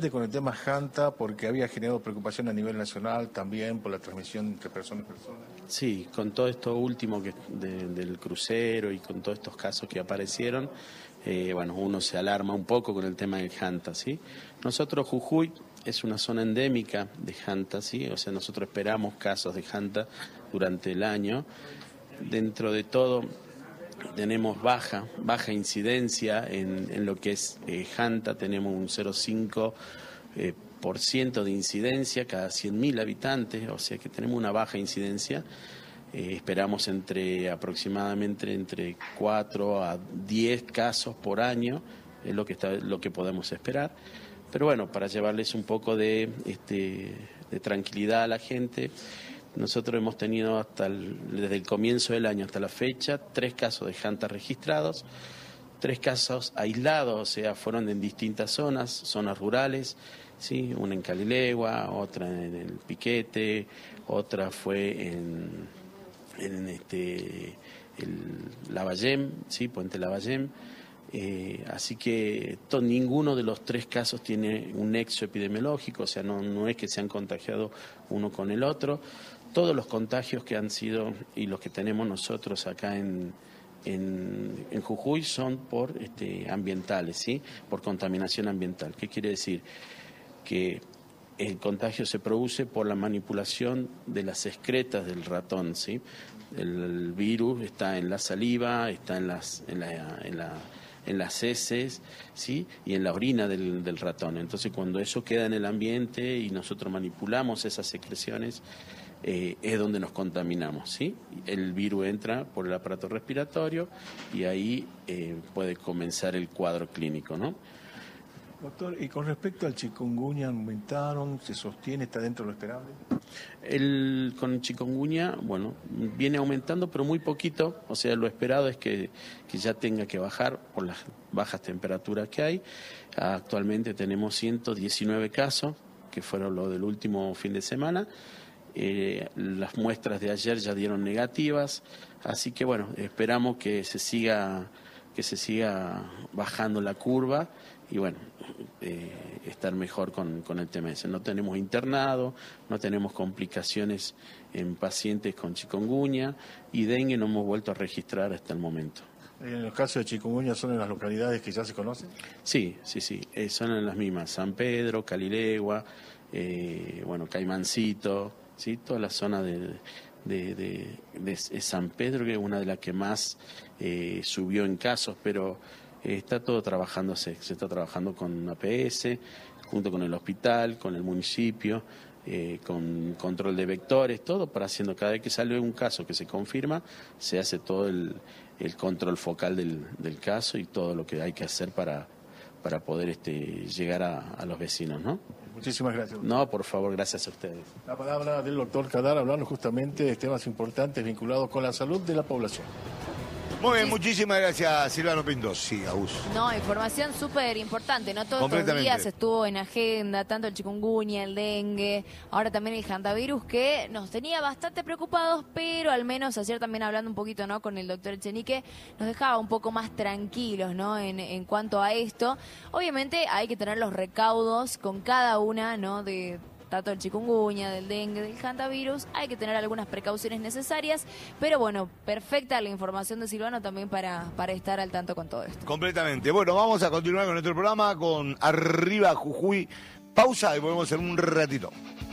puntualmente con el tema Hanta, porque había generado preocupación a nivel nacional también por la transmisión entre personas y personas. Sí, con todo esto último del crucero y con todos estos casos que aparecieron, bueno, uno se alarma un poco con el tema del Hanta, ¿sí? Nosotros, Jujuy es una zona endémica de Hanta, ¿sí? O sea, nosotros esperamos casos de Hanta durante el año. Dentro de todo, tenemos baja incidencia en lo que es Hanta, tenemos un 0,5% por ciento de incidencia cada 100.000 habitantes, o sea que tenemos una baja incidencia. Esperamos aproximadamente entre 4 a 10 casos por año, es lo que podemos esperar. Pero bueno, para llevarles un poco de tranquilidad a la gente, nosotros hemos tenido desde el comienzo del año hasta la fecha 3 casos de Hanta registrados, 3 casos aislados, o sea, fueron en distintas zonas rurales, ¿sí? Una en Calilegua, otra en el Piquete, otra fue en Lavallem, ¿sí? Puente Lavallem. Así que ninguno de los 3 casos tiene un nexo epidemiológico, o sea, no es que se han contagiado uno con el otro. Todos los contagios que han sido y los que tenemos nosotros acá en Jujuy son por ambientales, ¿sí? Por contaminación ambiental. ¿Qué quiere decir? Que el contagio se produce por la manipulación de las excretas del ratón, ¿sí? El virus está en la saliva, está en las heces, ¿sí? Y en la orina del ratón. Entonces, cuando eso queda en el ambiente y nosotros manipulamos esas secreciones, es donde nos contaminamos, ¿sí? El virus entra por el aparato respiratorio y ahí puede comenzar el cuadro clínico, ¿no? Doctor, y con respecto al chikungunya, ¿aumentaron? ¿Se sostiene? ¿Está dentro de lo esperable? Con el chikungunya, bueno, viene aumentando, pero muy poquito. O sea, lo esperado es que ya tenga que bajar por las bajas temperaturas que hay. Actualmente tenemos 119 casos, que fueron los del último fin de semana. Las muestras de ayer ya dieron negativas, así que bueno, esperamos que se siga bajando la curva y bueno, estar mejor con el tema ese. No tenemos internado, no tenemos complicaciones en pacientes con chikungunya y dengue no hemos vuelto a registrar hasta el momento. ¿En los casos de chikungunya son en las localidades que ya se conocen? Sí, son en las mismas, San Pedro, Calilegua, bueno, Caimancito, ¿sí? Toda la zona de San Pedro, que es una de las que más subió en casos, pero está todo trabajándose, se está trabajando con APS, junto con el hospital, con el municipio, con control de vectores, todo para haciendo, cada vez que sale un caso que se confirma, se hace todo el control focal del caso y todo lo que hay que hacer para poder llegar a los vecinos, ¿no? Muchísimas gracias. No, por favor, gracias a ustedes. La palabra del doctor Kadar, hablando justamente de temas importantes vinculados con la salud de la población. Muy bien, muchísimas gracias, Silvano Pintos. Sí, Agus. No, información súper importante, ¿no? Todos estos días estuvo en agenda, tanto el chikungunya, el dengue, ahora también el hantavirus, que nos tenía bastante preocupados, pero al menos ayer también hablando un poquito, ¿no? Con el doctor Echenique, nos dejaba un poco más tranquilos, ¿no? En cuanto a esto. Obviamente hay que tener los recaudos con cada una, ¿no? Tanto del chikungunya, del dengue, del hantavirus, hay que tener algunas precauciones necesarias, pero bueno, perfecta la información de Silvano también para estar al tanto con todo esto. Completamente. Bueno, vamos a continuar con nuestro programa con Arriba Jujuy. Pausa y volvemos en un ratito.